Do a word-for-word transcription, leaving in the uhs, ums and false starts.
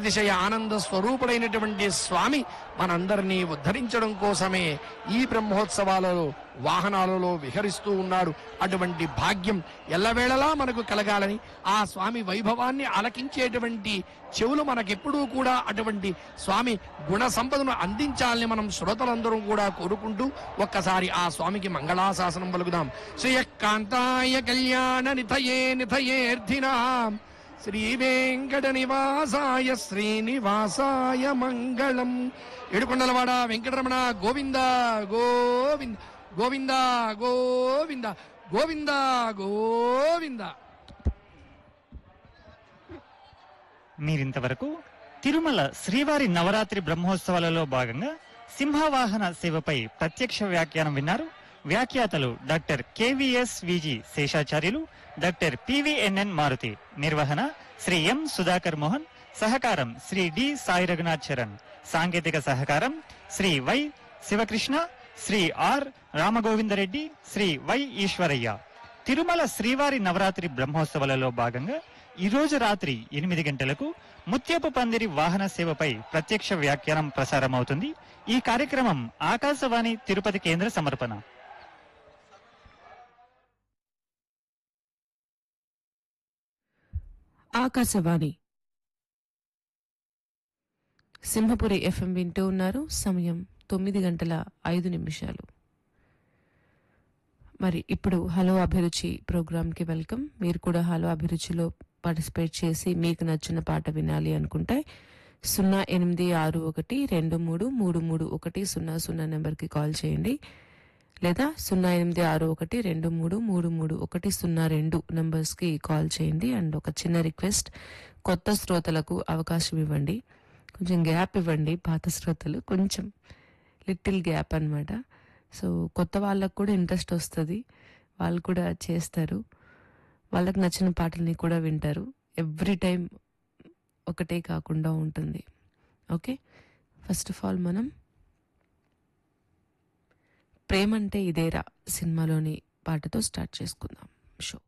అతిశయ ఆనంద స్వరూపుడైనటువంటి స్వామి మనందరినీ ఉద్ధరించడం కోసమే ఈ బ్రహ్మోత్సవాలలో వాహనాలలో విహరిస్తూ ఉన్నాడు. అటువంటి భాగ్యం ఎల్లవేళలా మనకు కలగాలని, ఆ స్వామి వైభవాన్ని ఆలకించేటువంటి చెవులు మనకెప్పుడూ కూడా అటువంటి స్వామి గుణ సంపదను అందించాలని మనం శ్రోతలందరం కూడా కోరుకుంటూ ఒక్కసారి ఆ స్వామికి మంగళాశాసనం పలుకుదాం. శ్రేయకాంతాయ కళ్యాణ నిథయే నిథయేర్థినాం శ్రీ వెంకట నివాసాయ శ్రీనివాసాయ మంగళం. ఏడుకొండలవాడ వెంకటరమణ గోవింద గోవింద గోవింద గోవింద గోవింద గోవింద. మీరింతవరకు తిరుమల శ్రీవారి నవరాత్రి బ్రహ్మోత్సవాలలో భాగంగా సింహవాహన సేవపై ప్రత్యక్ష వ్యాఖ్యానం విన్నారు. వ్యాఖ్యాతలు డాక్టర్ కెవిఎస్ విజి శేషాచార్యులు, డాక్టర్ పివిఎన్ఎన్ మారుతి. నిర్వహణ శ్రీ ఎం సుధాకర్ మోహన్. సహకారం శ్రీ డి సాయి రఘునాథ్ చరణ్. సాంకేతిక సహకారం Shri why Sivakrishna, Shri are Rama Govinda Reddy, Shri why Eshwaraiah. Tirumala శ్రీవారి నవరాత్రి బ్రహ్మోత్సవాలలో భాగంగా ఈ రోజు రాత్రి ఎనిమిది గంటలకు ముత్యపు పందిరి వాహన సేవపై ప్రత్యక్ష వ్యాఖ్యానం ప్రసారమవుతుంది. ఈ కార్యక్రమం ఆకాశవాణి తిరుపతి కేంద్ర సమర్పణ. ఆకాశవాణి సింహపురి ఎఫ్ఎం వింటూ ఉన్నారు. సమయం తొమ్మిది గంటల ఐదు నిమిషాలు. మరి ఇప్పుడు హలో అభిరుచి ప్రోగ్రామ్కి వెల్కమ్. మీరు కూడా హలో అభిరుచిలో పార్టిసిపేట్ చేసి మీకు నచ్చిన పాట వినాలి అనుకుంటే సున్నా ఎనిమిది ఆరు ఒకటి రెండు మూడు మూడు మూడు ఒకటి సున్నా సున్నా నెంబర్కి కాల్ చేయండి, లేదా సున్నా ఎనిమిది ఆరు ఒకటి రెండు మూడు మూడు మూడు ఒకటి సున్నా రెండు నెంబర్స్కి కాల్ చేయండి. అండ్ ఒక చిన్న రిక్వెస్ట్, కొత్త శ్రోతలకు అవకాశం ఇవ్వండి, కొంచెం గ్యాప్ ఇవ్వండి. పాత శ్రోతలు కొంచెం లిటిల్ గ్యాప్ అనమాట. సో కొత్త వాళ్ళకు కూడా ఇంట్రెస్ట్ వస్తుంది, వాళ్ళు కూడా చేస్తారు, వాళ్ళకి నచ్చిన పాటల్ని కూడా వింటారు. ఎవ్రీ టైం ఒకటే కాకుండా ఉంటుంది. ఓకే, ఫస్ట్ ఆఫ్ ఆల్ మనం ప్రేమంటే ఇదేరా సినిమాలోని పాటతో స్టార్ట్ చేసుకుందాం షో.